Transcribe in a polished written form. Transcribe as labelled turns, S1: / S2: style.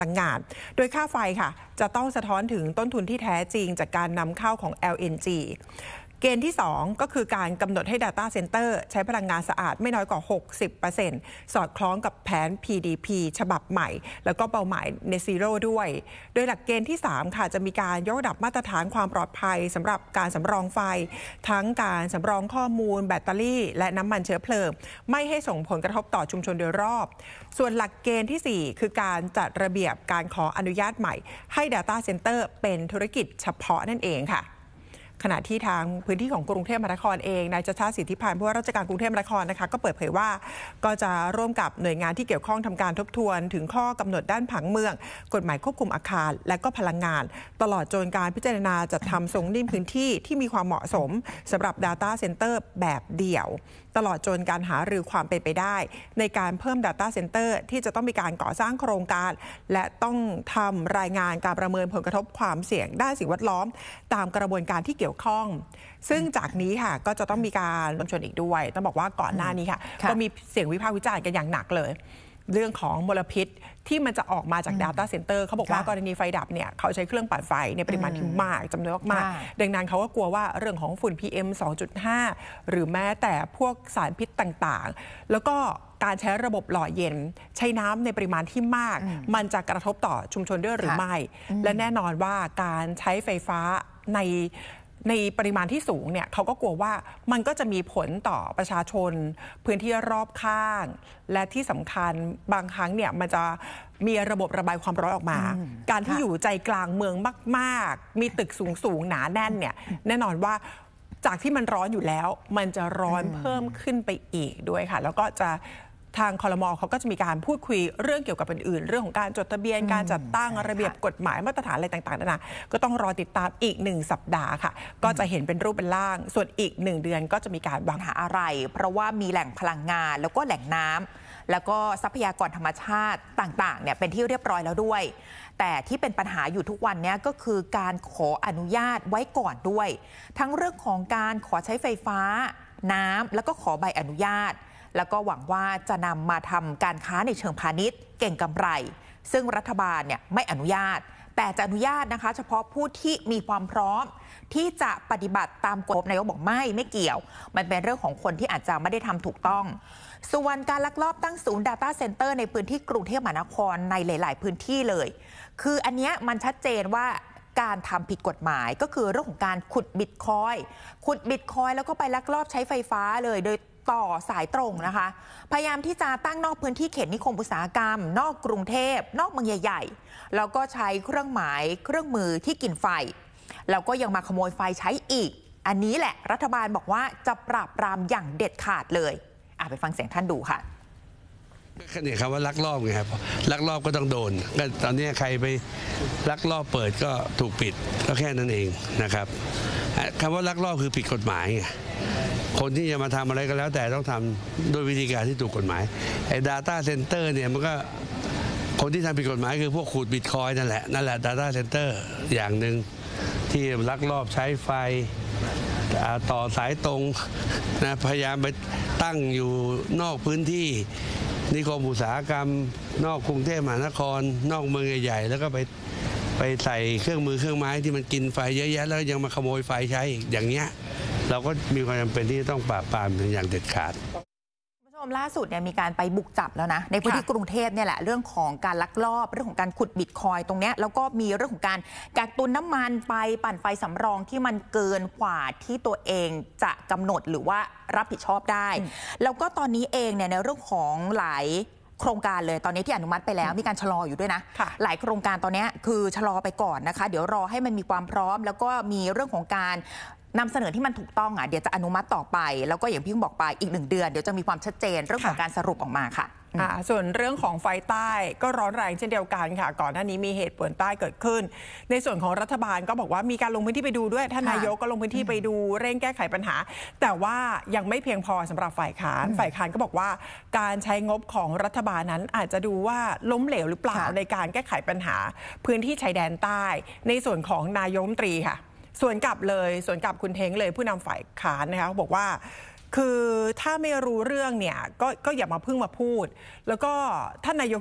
S1: พลังงานโดยค่าไฟค่ะจะต้องสะท้อนถึงต้นทุนที่แท้จริงจากการนำเข้าของ LNG เกณฑ์ที่2ก็คือการกำหนดให้ Data Center ใช้พลังงานสะอาดไม่น้อยกว่า 60% สอดคล้องกับแผน PDP ฉบับใหม่แล้วก็เป้าหมาย Net Zero ด้วยโดยหลักเกณฑ์ที่3ค่ะจะมีการยกระดับมาตรฐานความปลอดภัยสำหรับการสำรองไฟทั้งการสำรองข้อมูลแบตเตอรี่และน้ำมันเชื้อเพลิงไม่ให้ส่งผลกระทบต่อชุมชนโดยรอบส่วนหลักเกณฑ์ที่4คือการจัดระเบียบการขออนุญาตใหม่ให้ Data Center เป็นธุรกิจเฉพาะนั่นเองค่ะขณะที่ทางพื้นที่ของกรุงเทพมหานครเองนายชัชชาติสิทธิพันธ์ผู้ว่าราชการกรุงเทพมหานครนะคะก็เปิดเผยว่าก็จะร่วมกับหน่วยงานที่เกี่ยวข้องทำการทบทวนถึงข้อกำหนดด้านผังเมืองกฎหมายควบคุมอาคารและก็พลังงานตลอดจนการพิจารณาจัดทำทรงนิ่มพื้นที่ที่มีความเหมาะสมสำหรับ Data Center แบบเดี่ยวตลอดจนการหารือความเป็นไปได้ในการเพิ่ม Data Center ที่จะต้องมีการก่อสร้างโครงการและต้องทำรายงานการประเมินผลกระทบความเสี่ยงด้านสิ่งแวดล้อมตามกระบวนการที่เกี่ยวข้องซึ่งจากนี้ค่ะก็จะต้องมีการรวมชนอีกด้วยต้องบอกว่าก่อนหน้านี้ค่ะก็มีเสียงวิพากษ์วิจารณ์กันอย่างหนักเลยเรื่องของมลพิษที่มันจะออกมาจาก Data Center เขาบอกว่ากรณีไฟดับเนี่ยเขาใช้เครื่องปั่นไฟในปริมาณที่มากจำนวนมากดังนั้นเขาก็กลัวว่าเรื่องของฝุ่น PM 2.5 หรือแม้แต่พวกสารพิษต่างๆแล้วก็การใช้ระบบหล่อเย็นใช้น้ำในปริมาณที่มากมันจะกระทบต่อชุมชนด้วยหรือไม่และแน่นอนว่าการใช้ไฟฟ้าในปริมาณที่สูงเนี่ยเขาก็กลัวว่ามันก็จะมีผลต่อประชาชนพื้นที่รอบข้างและที่สำคัญบางครั้งเนี่ยมันจะมีระบบระบายความร้อนออกมาการที่อยู่ใจกลางเมืองมากๆมีตึกสูงๆหนาแน่นเนี่ยแน่นอนว่าจากที่มันร้อนอยู่แล้วมันจะร้อนเพิ่มขึ้นไปอีกด้วยค่ะแล้วก็จะทางครม.เขาก็จะมีการพูดคุยเรื่องเกี่ยวกับอื่นๆเรื่องของการจดทะเบียนการจัดตั้งระเบียบกฎหมายมาตรฐานอะไรต่างๆนานาก็ต้องรอติดตามอีก1 สัปดาห์ค่ะก็จะเห็นเป็นรูปเป็นร่างส่วนอีก1 เดือนก็จะมีการวาง
S2: หาอะไรเพราะว่ามีแหล่งพลังงานแล้วก็แหล่งน้ำแล้วก็ทรัพยากรธรรมชาติต่างๆเนี่ยเป็นที่เรียบร้อยแล้วด้วยแต่ที่เป็นปัญหาอยู่ทุกวันนี้ก็คือการขออนุญาตไว้ก่อนด้วยทั้งเรื่องของการขอใช้ไฟฟ้าน้ำแล้วก็ขอใบอนุญาตแล้วก็หวังว่าจะนำมาทำการค้าในเชิงพาณิชย์เก่งกำไรซึ่งรัฐบาลเนี่ยไม่อนุญาตแต่จะอนุญาตนะคะเฉพาะผู้ที่มีความพร้อมที่จะปฏิบัติตามกฎนายกบอกไม่เกี่ยวมันเป็นเรื่องของคนที่อาจจะไม่ได้ทำถูกต้องส่วนการลักลอบตั้งศูนย์ Data Center ในพื้นที่กรุงเทพมหานครในหลายๆพื้นที่เลยคืออันเนี้ยมันชัดเจนว่าการทำผิดกฎหมายก็คือเรื่องของการขุดบิตคอยแล้วก็ไปลักลอบใช้ไฟฟ้าเลยโดยต่อสายตรงนะคะพยายามที่จะตั้งนอกพื้นที่เขตนิคมอุตสาหกรรมนอกกรุงเทพนอกเมืองใหญ่ๆแล้วก็ใช้เครื่องมือที่กินไฟแล้วก็ยังมาขโมยไฟใช้อีกอันนี้แหละรัฐบาลบอกว่าจะปราบปรามอย่างเด็ดขาดเลยไปฟังเสียงท่านดูค่ะ
S3: เนี่ยคำว่าลักลอบไงครับลักลอบก็ต้องโดนก็ตอนนี้ใครไปลักลอบเปิดก็ถูกปิดก็แค่นั้นเองนะครับคำว่าลักลอบคือผิดกฎหมายไงคนที่จะมาทำอะไรก็แล้วแต่ต้องทำโดยวิธีการที่ถูกกฎหมายไอ้ Data Center เนี่ยมันก็คนที่ทำผิดกฎหมายคือพวกขูดบิตคอยนั่นแหละ Data Center อย่างหนึ่งที่ลักลอบใช้ไฟต่อสายตรงนะพยายามไปตั้งอยู่นอกพื้นที่นิคมอุตสาหกรรมนอกกรุงเทพมหานครนอกเมืองใหญ่ๆแล้วก็ไปใส่เครื่องไม้ที่มันกินไฟเยอะแยะแล้วยังมาขโมยไฟใช้อีกอย่างเงี้ยเราก็มีความจำเป็นที่ต้องปราบปรามอย่างเด็ดขาด
S2: คุณผู้ชมล่าสุดเนี่ยมีการไปบุกจับแล้วนะในพื้นที่กรุงเทพเนี่ยแหละเรื่องของการลักลอบเรื่องของการขุดบิตคอยตรงเนี้ยแล้วก็มีเรื่องของการกักตุนน้ำมันไปปั่นไฟสำรองที่มันเกินกว่าที่ตัวเองจะกำหนดหรือว่ารับผิดชอบได้แล้วก็ตอนนี้เองเนี่ยในเรื่องของหลายโครงการเลยตอนนี้ที่อนุมัติไปแล้วมีการชะลออยู่ด้วยนะหลายโครงการตอนนี้คือชะลอไปก่อนนะคะเดี๋ยวรอให้มันมีความพร้อมแล้วก็มีเรื่องของการนำเสนอที่มันถูกต้องเดี๋ยวจะอนุมัติต่อไปแล้วก็อย่างพี่บอกไปอีก1 เดือนเดี๋ยวจะมีความชัดเจนเรื่องของการสรุปออกมาค่ะ
S1: ส่วนเรื่องของไฟใต้ก็ร้อนแรงเช่นเดียวกันค่ะก่อนหน้านี้มีเหตุป่วนใต้เกิดขึ้นในส่วนของรัฐบาลก็บอกว่ามีการลงพื้นที่ไปดูด้วยท่านนายกก็ลงพื้นที่ไปดูเร่งแก้ไขปัญหาแต่ว่ายังไม่เพียงพอสำหรับฝ่ายค้านก็บอกว่าการใช้งบของรัฐบาลนั้นอาจจะดูว่าล้มเหลวหรือเปล่าในการแก้ไขปัญหาพื้นที่ชายแดนใต้ในส่วนของนายกรัฐมนตรีค่ะส่วนกับคุณเท้งเลยผู้นำฝ่ายค้านนะคะบอกว่าคือถ้าไม่รู้เรื่องเนี่ยก็อย่ามาเพิ่งมาพูดแล้วก็ท่านนายก